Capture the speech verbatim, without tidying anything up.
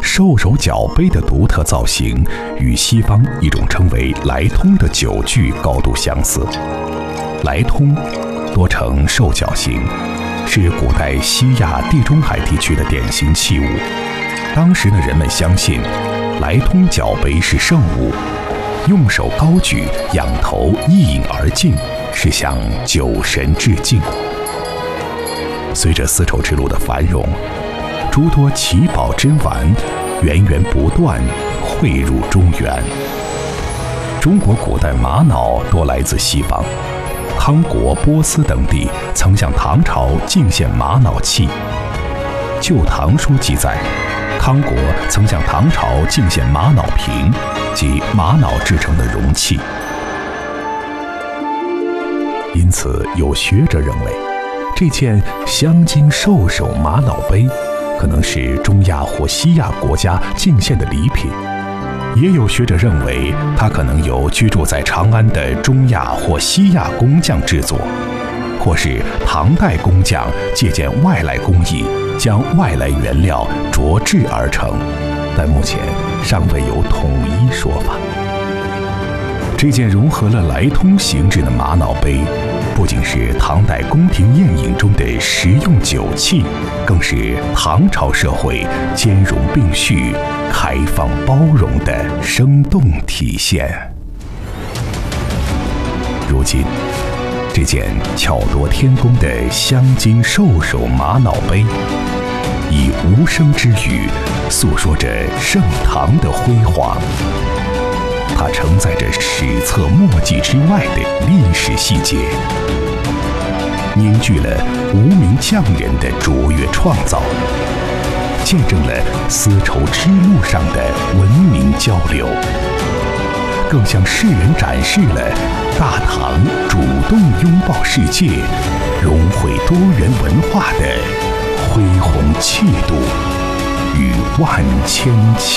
兽首角杯的独特造型与西方一种称为来通的酒具高度相似。来通多呈兽角形，是古代西亚地中海地区的典型器物。当时的人们相信，来通角杯是圣物，用手高举，仰头一饮而尽，是向酒神致敬。随着丝绸之路的繁荣，诸多奇宝珍玩源源不断汇入中原。中国古代玛瑙多来自西方，康国、波斯等地曾向唐朝进献玛瑙器。《旧唐书》记载，康国曾向唐朝进献玛瑙瓶，即玛瑙制成的容器。因此，有学者认为，这件镶金兽首玛瑙杯可能是中亚或西亚国家进献的礼品。也有学者认为，它可能由居住在长安的中亚或西亚工匠制作，或是唐代工匠借鉴外来工艺，将外来原料琢制而成，但目前尚未有统一说法。这件融合了来通形制的玛瑙杯，不仅是唐代宫廷宴饮中的实用酒器，更是唐朝社会兼容并蓄、开放包容的生动体现。如今，这件巧夺天工的镶金兽首玛瑙杯，以无声之语诉说着盛唐的辉煌。它承载着史册墨迹之外的历史细节，凝聚了无名匠人的卓越创造，见证了丝绸之路上的文明交流，更向世人展示了大唐主动拥抱世界、融汇多元文化的恢宏气度与万千情。